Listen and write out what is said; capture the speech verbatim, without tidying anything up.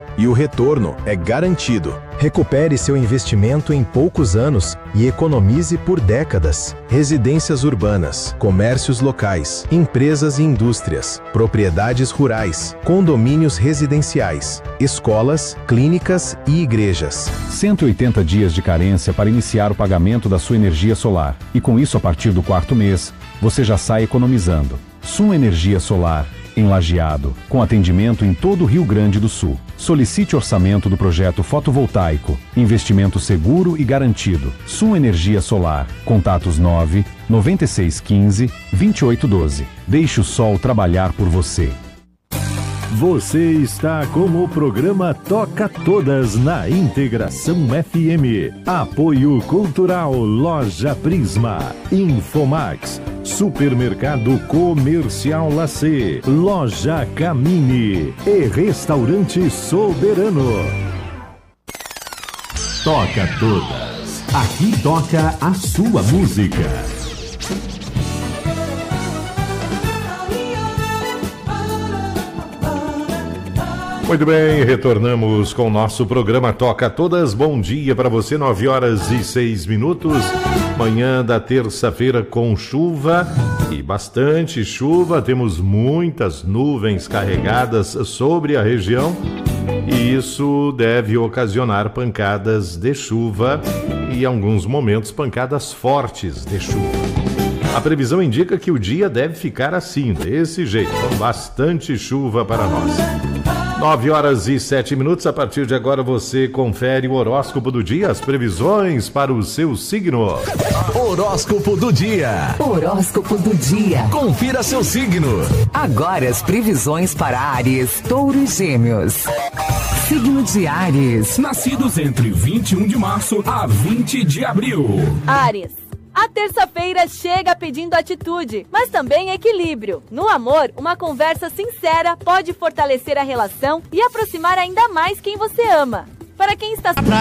E o retorno é garantido. Recupere seu investimento em poucos anos e economize por décadas. Residências urbanas, comércios locais, empresas e indústrias, propriedades rurais, condomínios residenciais, escolas, clínicas e igrejas. cento e oitenta dias de carência para iniciar o pagamento da sua energia solar. E com isso, a partir do quarto mês, você já sai economizando. Sum Energia Solar, em Lajeado, com atendimento em todo o Rio Grande do Sul. Solicite orçamento do projeto fotovoltaico. Investimento seguro e garantido. Sum Energia Solar. Contatos nove nove seis um cinco, dois oito um dois. Deixe o sol trabalhar por você. Você está com o programa Toca Todas na Integração F M. Apoio Cultural Loja Prisma, Infomax, Supermercado Comercial Lacê, Loja Camini e Restaurante Soberano. Toca Todas. Aqui toca a sua música. Muito bem, retornamos com o nosso programa Toca Todas. Bom dia para você, nove horas e seis minutos. Manhã da terça-feira com chuva e bastante chuva. Temos muitas nuvens carregadas sobre a região e isso deve ocasionar pancadas de chuva e, em alguns momentos, pancadas fortes de chuva. A previsão indica que o dia deve ficar assim, desse jeito, com bastante chuva para nós. nove horas e sete minutos. A partir de agora você confere o horóscopo do dia, as previsões para o seu signo. Horóscopo do dia. Horóscopo do dia. Confira seu signo. Agora as previsões para Áries, Touro e Gêmeos. Signo de Áries. Nascidos entre vinte e um de março a vinte de abril. Áries. A terça-feira chega pedindo atitude, mas também equilíbrio. No amor, uma conversa sincera pode fortalecer a relação e aproximar ainda mais quem você ama. Para quem está